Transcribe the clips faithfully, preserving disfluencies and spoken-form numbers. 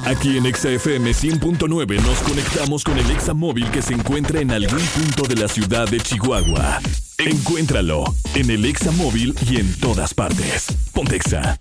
Aquí en Exa F M cien punto nueve nos conectamos con el Exa móvil que se encuentra en algún punto de la ciudad de Chihuahua. Encuéntralo en el Exa móvil y en todas partes. Ponte Exa.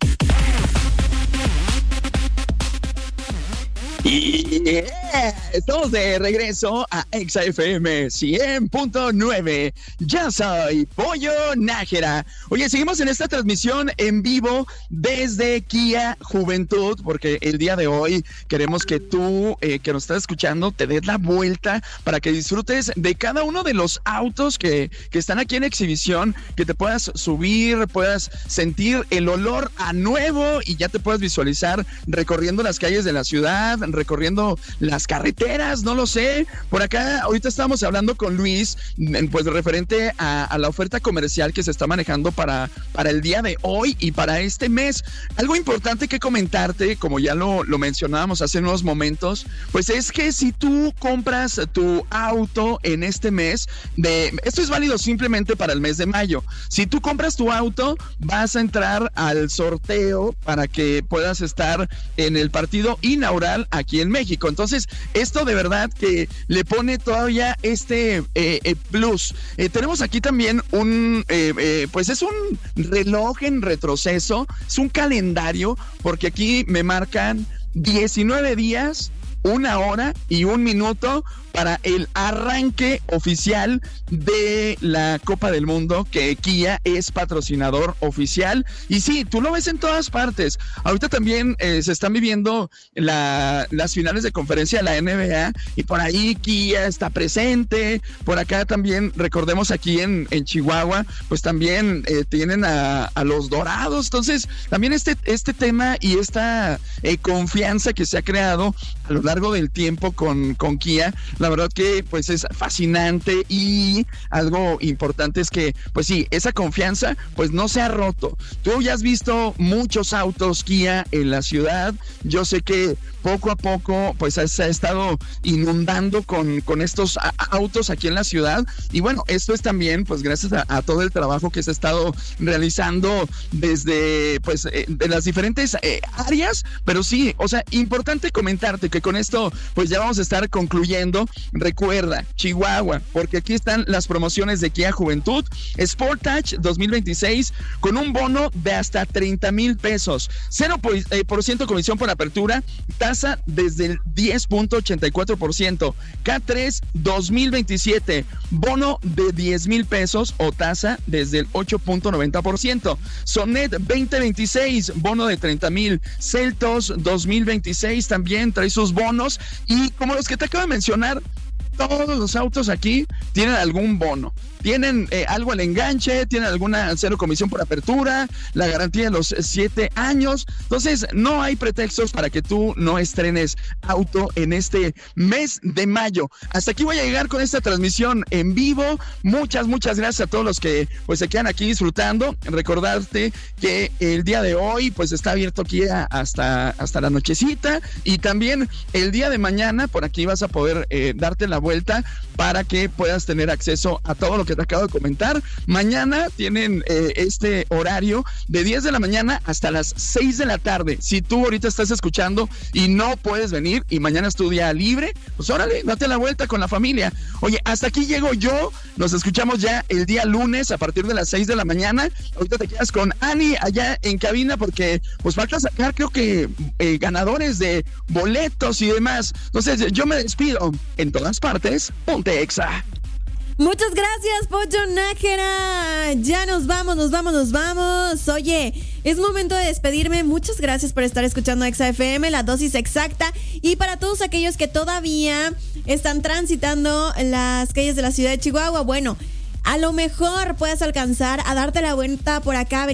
Y yeah, estamos de regreso a Exa F M cien punto nueve. Ya soy Pollo Nájera. Oye, seguimos en esta transmisión en vivo desde Kia Juventud, porque el día de hoy queremos que tú, eh, que nos estás escuchando, te des la vuelta para que disfrutes de cada uno de los autos que, que están aquí en exhibición, que te puedas subir, puedas sentir el olor a nuevo y ya te puedas visualizar recorriendo las calles de la ciudad, recorriendo las carreteras, no lo sé. Por acá, ahorita estábamos hablando con Luis, pues referente a, a la oferta comercial que se está manejando para, para el día de hoy y para este mes. Algo importante que comentarte, como ya lo, lo mencionábamos hace unos momentos, pues es que si tú compras tu auto en este mes, de, esto es válido simplemente para el mes de mayo. Si tú compras tu auto, vas a entrar al sorteo para que puedas estar en el partido inaugural aquí en México. Entonces, esto de verdad que le pone todavía este eh, eh, plus. Eh, tenemos aquí también un, eh, eh, pues es un reloj en retroceso, es un calendario, porque aquí me marcan diecinueve días, una hora y un minuto para el arranque oficial de la Copa del Mundo, que Kia es patrocinador oficial. Y sí, tú lo ves en todas partes. Ahorita también eh, se están viviendo la, las finales de conferencia de la N B A y por ahí Kia está presente. Por acá también, recordemos aquí en, en Chihuahua, pues también eh, tienen a, a los Dorados. Entonces, también este, este tema y esta eh, confianza que se ha creado a lo largo del tiempo con, con Kia, la verdad que pues es fascinante. Y algo importante es que pues sí, esa confianza pues no se ha roto. Tú ya has visto muchos autos Kia en la ciudad. Yo sé que poco a poco pues se ha estado inundando con, con estos a, autos aquí en la ciudad. Y bueno, esto es también pues gracias a, a todo el trabajo que se ha estado realizando desde pues eh, de las diferentes eh, áreas. Pero sí, o sea, importante comentarte que con esto pues ya vamos a estar concluyendo. Recuerda, Chihuahua, porque aquí están las promociones de Kia Juventud. Sportage dos mil veintiséis con un bono de hasta treinta mil pesos, cero por ciento comisión por apertura, tasa desde el diez punto ochenta y cuatro por ciento. K tres dos mil veintisiete, bono de diez mil pesos o tasa desde el ocho punto noventa por ciento. Sonet veinte veintiséis, bono de treinta mil. Celtos dos mil veintiséis también trae sus bonos. Y como los que te acabo de mencionar, todos los autos aquí tienen algún bono. Tienen eh, algo al enganche, tienen alguna cero comisión por apertura, la garantía de los siete años. Entonces, no hay pretextos para que tú no estrenes auto en este mes de mayo. Hasta aquí voy a llegar con esta transmisión en vivo. Muchas, muchas gracias a todos los que pues se quedan aquí disfrutando. Recordarte que el día de hoy pues está abierto aquí hasta, hasta la nochecita. Y también el día de mañana por aquí vas a poder eh, darte la vuelta para que puedas tener acceso a todo lo que te acabo de comentar. Mañana tienen eh, este horario de diez de la mañana hasta las seis de la tarde. Si tú ahorita estás escuchando y no puedes venir y mañana es tu día libre, pues órale, date la vuelta con la familia. Oye, hasta aquí llego yo. Nos escuchamos ya el día lunes a partir de las seis de la mañana. Ahorita te quedas con Ani allá en cabina porque pues falta sacar creo que eh, ganadores de boletos y demás. Entonces yo me despido. En todas partes, ponte Exa. Muchas gracias, Pollo Nájera. Ya nos vamos, nos vamos, nos vamos. Oye, es momento de despedirme. Muchas gracias por estar escuchando Exa F M, la dosis exacta. Y para todos aquellos que todavía están transitando las calles de la ciudad de Chihuahua, bueno, a lo mejor puedas alcanzar a darte la vuelta por acá.